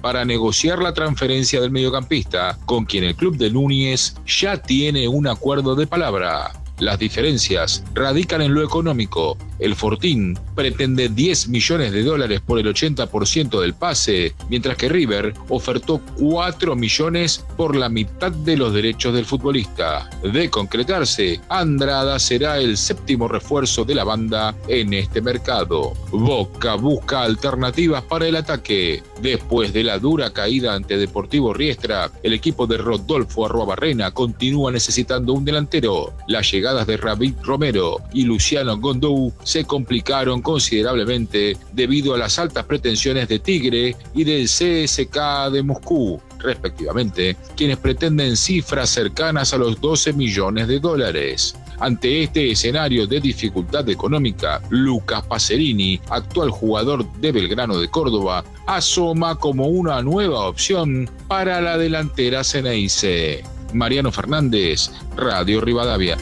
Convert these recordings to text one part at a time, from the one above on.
para negociar la transferencia del mediocampista, con quien el club de Núñez ya tiene un acuerdo de palabra. Las diferencias radican en lo económico. El Fortín pretende $10 millones por el 80% del pase, mientras que River ofertó 4 millones por la mitad de los derechos del futbolista. De concretarse, Andrada será el 7º refuerzo de la banda en este mercado. Boca busca alternativas para el ataque. Después de la dura caída ante Deportivo Riestra, el equipo de Rodolfo Arruabarrena continúa necesitando un delantero. Las llegadas de David Romero y Luciano Gondou se complicaron considerablemente debido a las altas pretensiones de Tigre y del CSKA de Moscú, respectivamente, quienes pretenden cifras cercanas a los $12 millones. Ante este escenario de dificultad económica, Lucas Pacerini, actual jugador de Belgrano de Córdoba, asoma como una nueva opción para la delantera Ceneice. Mariano Fernández, Radio Rivadavia.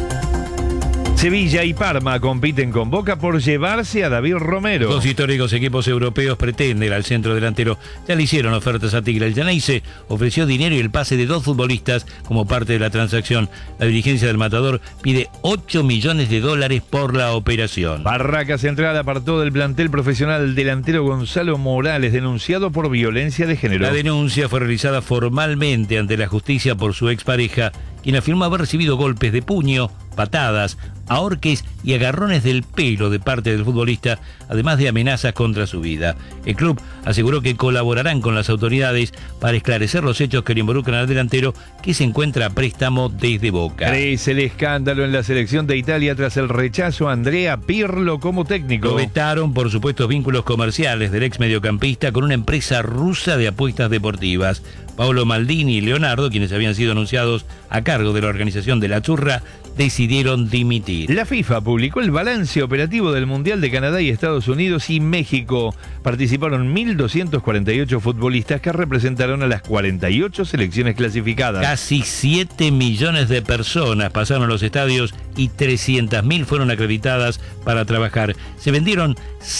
Sevilla y Parma compiten con Boca por llevarse a David Romero. Dos históricos equipos europeos pretenden al centro delantero. Ya le hicieron ofertas a Tigre. El Ceneice ofreció dinero y el pase de 2 futbolistas como parte de la transacción. La dirigencia del Matador pide $8 millones por la operación. Barraca Central apartó del plantel profesional delantero Gonzalo Morales, denunciado por violencia de género. La denuncia fue realizada formalmente ante la justicia por su expareja, quien afirmó haber recibido golpes de puño, patadas, ahorques y agarrones del pelo de parte del futbolista, además de amenazas contra su vida. El club aseguró que colaborarán con las autoridades para esclarecer los hechos que le involucran al delantero, que se encuentra a préstamo desde Boca. Crece el escándalo en la selección de Italia tras el rechazo a Andrea Pirlo como técnico. Lo vetaron por supuestos vínculos comerciales del ex mediocampista con una empresa rusa de apuestas deportivas. Paolo Maldini y Leonardo, quienes habían sido anunciados a cargo de la organización de la Churra, decidieron dimitir. La FIFA publicó el balance operativo del Mundial de Canadá y Estados Unidos y México. Participaron 1.248 futbolistas que representaron a las 48 selecciones clasificadas. Casi 7 millones de personas pasaron a los estadios y 300.000 fueron acreditadas para trabajar. Se vendieron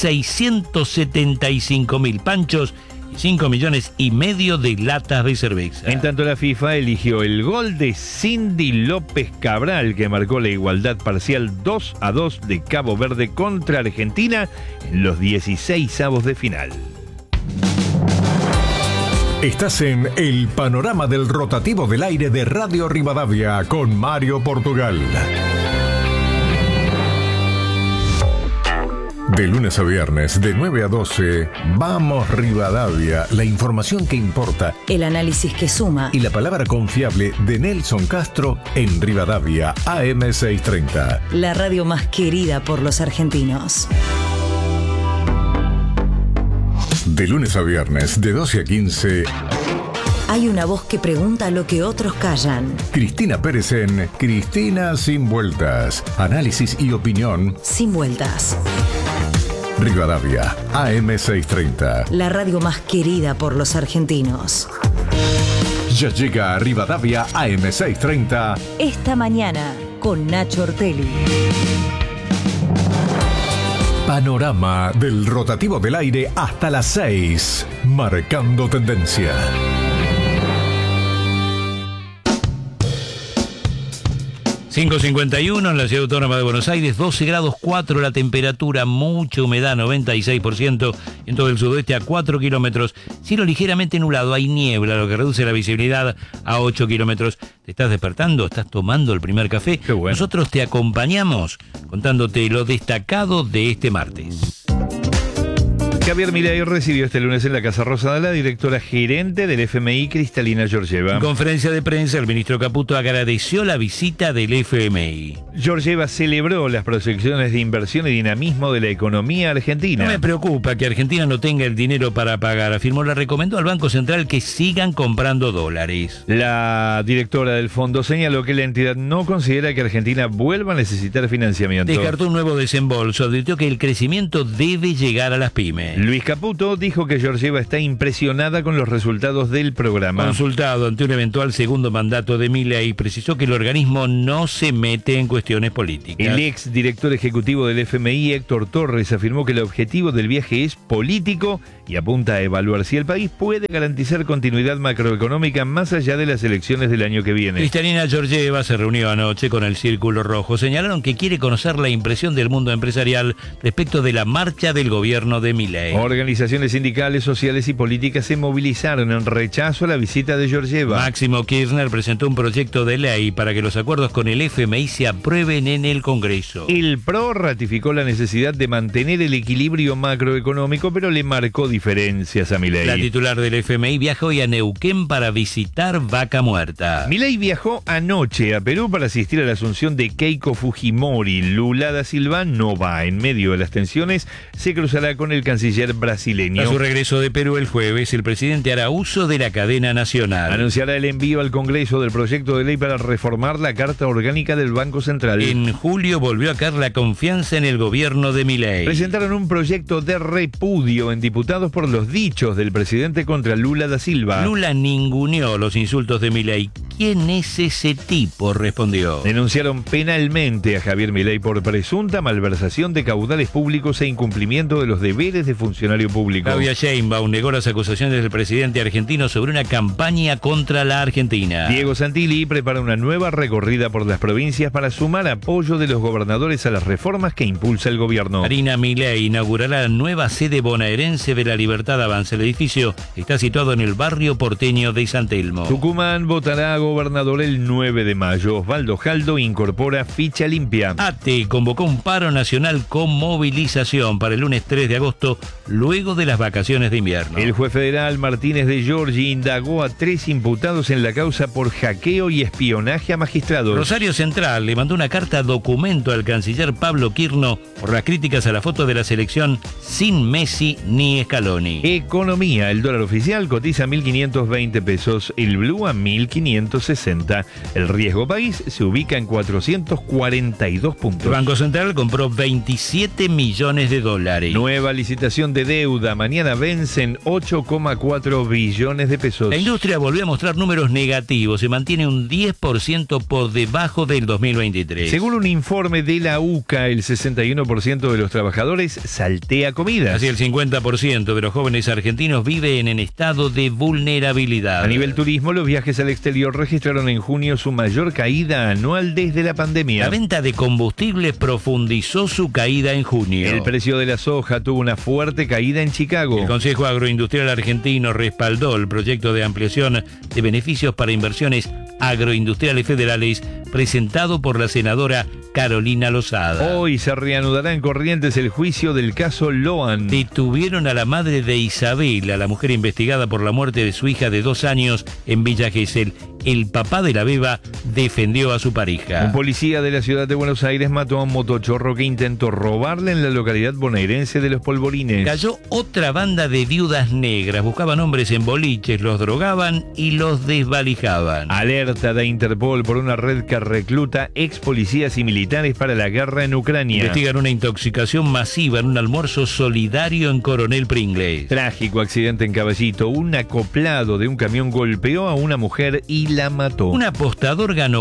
675.000 panchos y 5,5 millones de latas de cerveza. En tanto, la FIFA eligió el gol de Cindy López Cabral, que marcó la igualdad parcial 2-2 de Cabo Verde contra Argentina en los 16avos de final. Estás en el panorama del rotativo del aire de Radio Rivadavia con Mario Portugal. De lunes a viernes, de 9 a 12, Vamos Rivadavia, la información que importa, el análisis que suma y la palabra confiable de Nelson Castro en Rivadavia, AM 630. La radio más querida por los argentinos. De lunes a viernes, de 12 a 15... Hay una voz que pregunta lo que otros callan. Cristina Pérez en Cristina Sin Vueltas. Análisis y opinión sin vueltas. Rivadavia, AM 630. La radio más querida por los argentinos. Ya llega a Rivadavia, AM 630. Esta mañana, con Nacho Ortelli. Panorama del rotativo del aire hasta las 6. Marcando tendencia. 5:51 en la Ciudad Autónoma de Buenos Aires, 12 grados 4 la temperatura, mucha humedad, 96%, en todo el sudoeste a 4 kilómetros, cielo ligeramente nublado, hay niebla, lo que reduce la visibilidad a 8 kilómetros. ¿Te estás despertando? ¿Estás tomando el primer café? Qué bueno. Nosotros te acompañamos contándote lo destacado de este martes. Javier Milei recibió este lunes en la Casa Rosada a la directora gerente del FMI, Cristalina Georgieva. En conferencia de prensa, el ministro Caputo agradeció la visita del FMI. Georgieva celebró las proyecciones de inversión y dinamismo de la economía argentina. No me preocupa que Argentina no tenga el dinero para pagar, afirmó. Le recomendó al Banco Central que sigan comprando dólares. La directora del fondo señaló que la entidad no considera que Argentina vuelva a necesitar financiamiento. Descartó un nuevo desembolso, advirtió que el crecimiento debe llegar a las pymes. Luis Caputo dijo que Georgieva está impresionada con los resultados del programa. Consultado ante un eventual segundo mandato de Milei, precisó que el organismo no se mete en cuestiones políticas. El ex director ejecutivo del FMI, Héctor Torres, afirmó que el objetivo del viaje es político y apunta a evaluar si el país puede garantizar continuidad macroeconómica más allá de las elecciones del año que viene. Kristalina Georgieva se reunió anoche con el Círculo Rojo. Señalaron que quiere conocer la impresión del mundo empresarial respecto de la marcha del gobierno de Milei. Organizaciones sindicales, sociales y políticas se movilizaron en rechazo a la visita de Georgieva. Máximo Kirchner presentó un proyecto de ley para que los acuerdos con el FMI se aprueben en el Congreso. El PRO ratificó la necesidad de mantener el equilibrio macroeconómico, pero le marcó diferencias a Milei. La titular del FMI viajó hoy a Neuquén para visitar Vaca Muerta. Milei viajó anoche a Perú para asistir a la asunción de Keiko Fujimori. Lula da Silva no va. En medio de las tensiones, se cruzará con el canciller brasileño. A su regreso de Perú el jueves, el presidente hará uso de la cadena nacional. Anunciará el envío al Congreso del proyecto de ley para reformar la Carta Orgánica del Banco Central. En julio volvió a caer la confianza en el gobierno de Milei. Presentaron un proyecto de repudio en diputados por los dichos del presidente contra Lula da Silva. Lula ninguneó los insultos de Milei. ¿Quién es ese tipo?, respondió. Denunciaron penalmente a Javier Milei por presunta malversación de caudales públicos e incumplimiento de los deberes de funcionario público. Claudia Sheinbaum negó las acusaciones del presidente argentino sobre una campaña contra la Argentina. Diego Santilli prepara una nueva recorrida por las provincias para sumar apoyo de los gobernadores a las reformas que impulsa el gobierno. Marina Milei inaugurará la nueva sede bonaerense de la Libertad Avanza. El edificio está situado en el barrio porteño de San Telmo. Tucumán votará a gobernador el 9 de mayo. Osvaldo Jaldo incorpora ficha limpia. ATE convocó un paro nacional con movilización para el lunes 3 de agosto, luego de las vacaciones de invierno. El juez federal Martínez de Giorgi indagó a 3 imputados en la causa por hackeo y espionaje a magistrados. Rosario Central le mandó una carta documento al canciller Pablo Quirno por las críticas a la foto de la selección sin Messi ni Scaloni. Economía, el dólar oficial cotiza 1.520 pesos, el blue a 1.560. El riesgo país se ubica en 442 puntos. El Banco Central compró 27 millones de dólares. Nueva licitación de deuda. Mañana vencen 8,4 billones de pesos. La industria volvió a mostrar números negativos. Se mantiene un 10% por debajo del 2023. Según un informe de la UCA, el 61% de los trabajadores saltea comida. Así el 50% de los jóvenes argentinos viven en estado de vulnerabilidad. A nivel turismo, los viajes al exterior registraron en junio su mayor caída anual desde la pandemia. La venta de combustibles profundizó su caída en junio. El precio de la soja tuvo una fuerte caída en Chicago. El Consejo Agroindustrial Argentino respaldó el proyecto de ampliación de beneficios para inversiones agroindustriales federales presentado por la senadora Carolina Lozada. Hoy se reanudará en Corrientes el juicio del caso Loan. Detuvieron a la madre de Isabela, la mujer investigada por la muerte de su hija de 2 años en Villa Gesell. El papá de la beba defendió a su pareja. Un policía de la ciudad de Buenos Aires mató a un motochorro que intentó robarle en la localidad bonaerense de Los Polvorines. Cayó otra banda de viudas negras. Buscaban hombres en boliches, los drogaban y los desvalijaban. Alerta de Interpol por una red que recluta ex policías y militares para la guerra en Ucrania. Investigan una intoxicación masiva en un almuerzo solidario en Coronel Pringles. Trágico accidente en Caballito. Un acoplado de un camión golpeó a una mujer y la mató. Un apostador ganó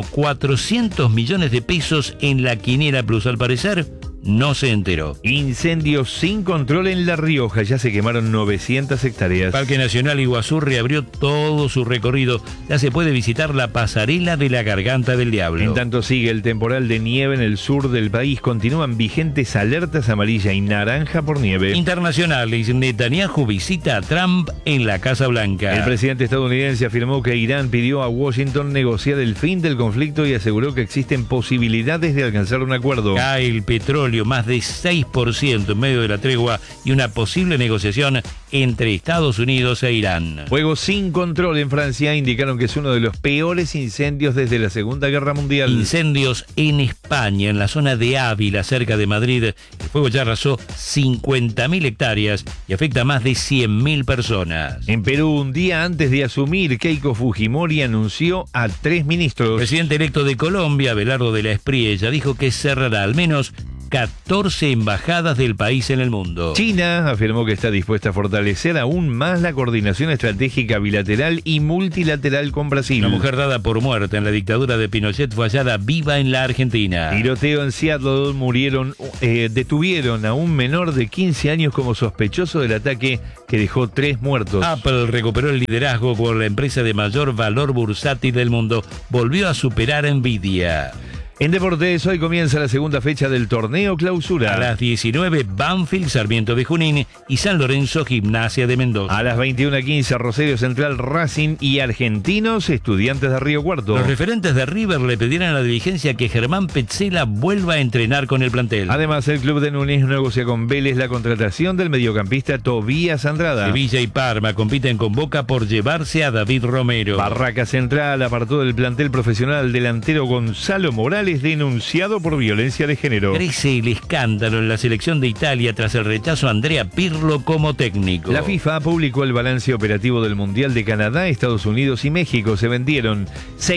400 millones de pesos en la Quiniela Plus. Al parecer, no se enteró. Incendios sin control en La Rioja. Ya se quemaron 900 hectáreas. Parque Nacional Iguazú reabrió todo su recorrido. Ya se puede visitar la pasarela de la Garganta del Diablo. En tanto sigue el temporal de nieve en el sur del país. Continúan vigentes alertas amarilla y naranja por nieve. Internacionales. Netanyahu visita a Trump en la Casa Blanca. El presidente estadounidense afirmó que Irán pidió a Washington negociar el fin del conflicto y aseguró que existen posibilidades de alcanzar un acuerdo. Cae el petróleo más de 6% en medio de la tregua y una posible negociación entre Estados Unidos e Irán. Fuego sin control en Francia indicaron que es uno de los peores incendios desde la Segunda Guerra Mundial. Incendios en España, en la zona de Ávila, cerca de Madrid. El fuego ya arrasó 50.000 hectáreas y afecta a más de 100.000 personas. En Perú, un día antes de asumir, Keiko Fujimori anunció a 3 ministros. El presidente electo de Colombia, Abelardo de la Espriella, dijo que cerrará al menos 14 embajadas del país en el mundo. China afirmó que está dispuesta a fortalecer aún más la coordinación estratégica bilateral y multilateral con Brasil. Una mujer dada por muerta en la dictadura de Pinochet fue hallada viva en la Argentina. Tiroteo en Seattle, detuvieron a un menor de 15 años como sospechoso del ataque que dejó 3 muertos. Apple recuperó el liderazgo por la empresa de mayor valor bursátil del mundo. Volvió a superar a Nvidia. En deportes, hoy comienza la segunda fecha del torneo Clausura. A las 19, Banfield, Sarmiento de Junín y San Lorenzo, Gimnasia de Mendoza. A las 21:15, Rosario Central, Racing y Argentinos, Estudiantes de Río Cuarto. Los referentes de River le pidieron a la dirigencia que Germán Petzela vuelva a entrenar con el plantel. Además, el club de Núñez negocia con Vélez la contratación del mediocampista Tobías Andrada. Sevilla y Parma compiten con Boca por llevarse a David Romero. Barraca Central apartó del plantel profesional al delantero Gonzalo Morales, denunciado por violencia de género. Crece el escándalo en la selección de Italia tras el rechazo a Andrea Pirlo como técnico. La FIFA publicó el balance operativo del Mundial de Canadá, Estados Unidos y México. Se vendieron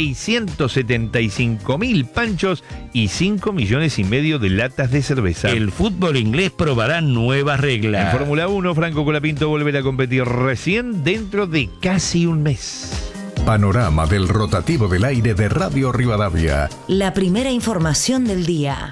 675.000 panchos y 5,5 millones de latas de cerveza. El fútbol inglés probará nuevas reglas. En Fórmula 1, Franco Colapinto volverá a competir recién dentro de casi un mes. Panorama del rotativo del aire de Radio Rivadavia. La primera información del día.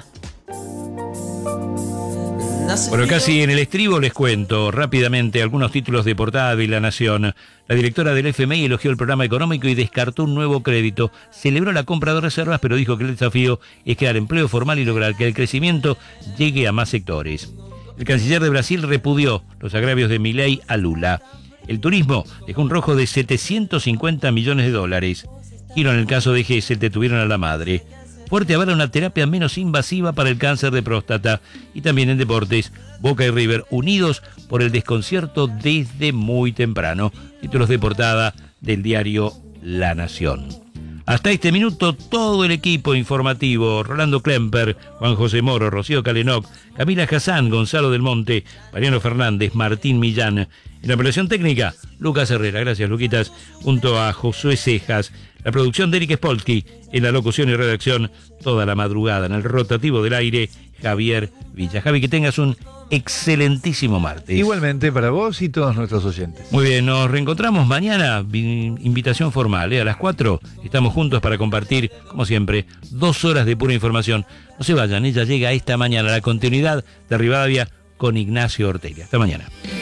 Bueno, casi en el estribo les cuento rápidamente algunos títulos de portada de La Nación. La directora del FMI elogió el programa económico y descartó un nuevo crédito. Celebró la compra de reservas, pero dijo que el desafío es crear empleo formal y lograr que el crecimiento llegue a más sectores. El canciller de Brasil repudió los agravios de Milei a Lula. El turismo dejó un rojo de $750 millones. Giro en el caso de Gesell, detuvieron a la madre. Fuerte avala una terapia menos invasiva para el cáncer de próstata. Y también en deportes, Boca y River unidos por el desconcierto desde muy temprano. Títulos de portada del diario La Nación. Hasta este minuto, todo el equipo informativo: Rolando Klemper, Juan José Moro, Rocío Calenoc, Camila Hassan, Gonzalo del Monte, Mariano Fernández, Martín Millán. En la operación técnica, Lucas Herrera. Gracias, Luquitas. Junto a Josué Cejas. La producción de Eric Spolsky. En la locución y redacción, toda la madrugada en el rotativo del aire, Javier Villa. Javi, que tengas un excelentísimo martes. Igualmente para vos y todos nuestros oyentes. Muy bien, nos reencontramos mañana. Invitación formal, a las 4 estamos juntos para compartir, como siempre, 2 horas de pura información. No se vayan, ella llega esta mañana a la continuidad de Rivadavia con Ignacio Ortega. Hasta mañana.